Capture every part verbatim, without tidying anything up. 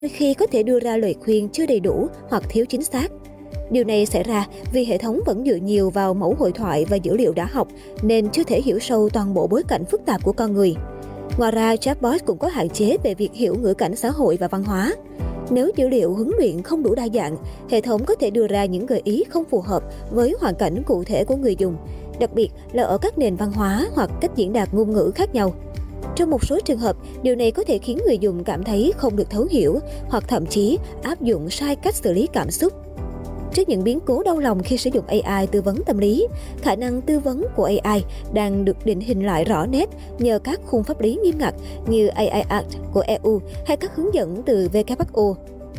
đôi khi có thể đưa ra lời khuyên chưa đầy đủ hoặc thiếu chính xác. Điều này xảy ra vì hệ thống vẫn dựa nhiều vào mẫu hội thoại và dữ liệu đã học nên chưa thể hiểu sâu toàn bộ bối cảnh phức tạp của con người. Ngoài ra, chatbot cũng có hạn chế về việc hiểu ngữ cảnh xã hội và văn hóa. Nếu dữ liệu huấn luyện không đủ đa dạng, hệ thống có thể đưa ra những gợi ý không phù hợp với hoàn cảnh cụ thể của người dùng, đặc biệt là ở các nền văn hóa hoặc cách diễn đạt ngôn ngữ khác nhau. Trong một số trường hợp, điều này có thể khiến người dùng cảm thấy không được thấu hiểu hoặc thậm chí áp dụng sai cách xử lý cảm xúc. Trước những biến cố đau lòng khi sử dụng a i tư vấn tâm lý, khả năng tư vấn của a i đang được định hình lại rõ nét nhờ các khung pháp lý nghiêm ngặt như a i Act của e u hay các hướng dẫn từ W H O.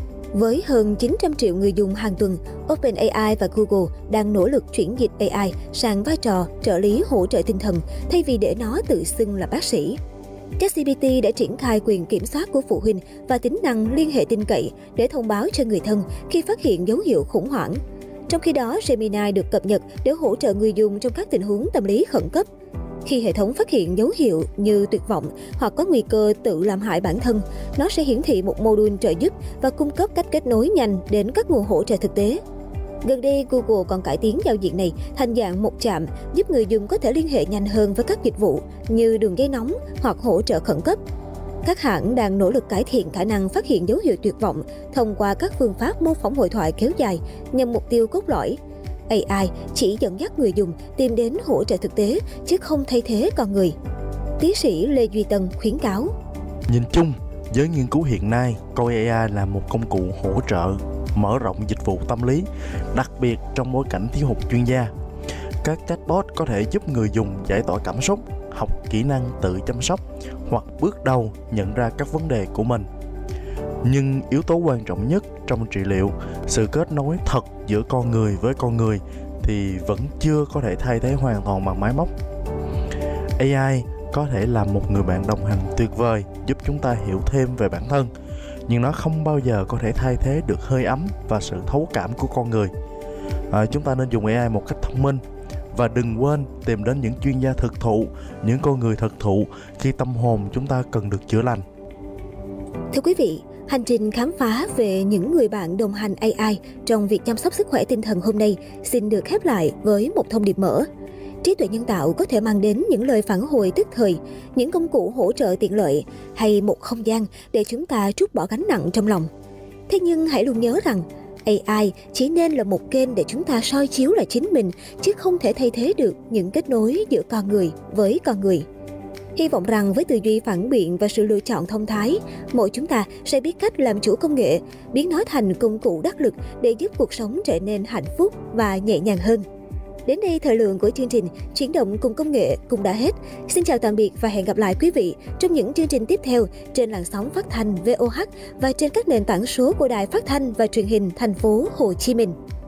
Với hơn chín trăm triệu người dùng hàng tuần, OpenAI và Google đang nỗ lực chuyển dịch a i sang vai trò trợ lý hỗ trợ tinh thần thay vì để nó tự xưng là bác sĩ. ChatGPT đã triển khai quyền kiểm soát của phụ huynh và tính năng liên hệ tin cậy để thông báo cho người thân khi phát hiện dấu hiệu khủng hoảng. Trong khi đó, Gemini được cập nhật để hỗ trợ người dùng trong các tình huống tâm lý khẩn cấp. Khi hệ thống phát hiện dấu hiệu như tuyệt vọng hoặc có nguy cơ tự làm hại bản thân, nó sẽ hiển thị một mô đun trợ giúp và cung cấp cách kết nối nhanh đến các nguồn hỗ trợ thực tế. Gần đây, Google còn cải tiến giao diện này thành dạng một chạm, giúp người dùng có thể liên hệ nhanh hơn với các dịch vụ như đường dây nóng hoặc hỗ trợ khẩn cấp. Các hãng đang nỗ lực cải thiện khả năng phát hiện dấu hiệu tuyệt vọng thông qua các phương pháp mô phỏng hội thoại kéo dài nhằm mục tiêu cốt lõi. a i chỉ dẫn dắt người dùng tìm đến hỗ trợ thực tế, chứ không thay thế con người. Tiến sĩ Lê Duy Tân khuyến cáo. Nhìn chung, với nghiên cứu hiện nay, coi a i là một công cụ hỗ trợ, mở rộng dịch vụ tâm lý, đặc biệt trong bối cảnh thiếu hụt chuyên gia. Các chatbot có thể giúp người dùng giải tỏa cảm xúc, học kỹ năng tự chăm sóc hoặc bước đầu nhận ra các vấn đề của mình. Nhưng yếu tố quan trọng nhất trong trị liệu, sự kết nối thật giữa con người với con người thì vẫn chưa có thể thay thế hoàn toàn bằng máy móc. a i có thể là một người bạn đồng hành tuyệt vời giúp chúng ta hiểu thêm về bản thân, nhưng nó không bao giờ có thể thay thế được hơi ấm và sự thấu cảm của con người. À, chúng ta nên dùng a i một cách thông minh và đừng quên tìm đến những chuyên gia thực thụ, những con người thực thụ khi tâm hồn chúng ta cần được chữa lành. Thưa quý vị, hành trình khám phá về những người bạn đồng hành a i trong việc chăm sóc sức khỏe tinh thần hôm nay xin được khép lại với một thông điệp mở. Trí tuệ nhân tạo có thể mang đến những lời phản hồi tức thời, những công cụ hỗ trợ tiện lợi hay một không gian để chúng ta trút bỏ gánh nặng trong lòng. Thế nhưng hãy luôn nhớ rằng, a i chỉ nên là một kênh để chúng ta soi chiếu lại chính mình, chứ không thể thay thế được những kết nối giữa con người với con người. Hy vọng rằng với tư duy phản biện và sự lựa chọn thông thái, mỗi chúng ta sẽ biết cách làm chủ công nghệ, biến nó thành công cụ đắc lực để giúp cuộc sống trở nên hạnh phúc và nhẹ nhàng hơn. Đến đây, thời lượng của chương trình Chuyển động cùng công nghệ cũng đã hết. Xin chào tạm biệt và hẹn gặp lại quý vị trong những chương trình tiếp theo trên làn sóng phát thanh vê o hát và trên các nền tảng số của Đài Phát thanh và Truyền hình Thành phố Hồ Chí Minh.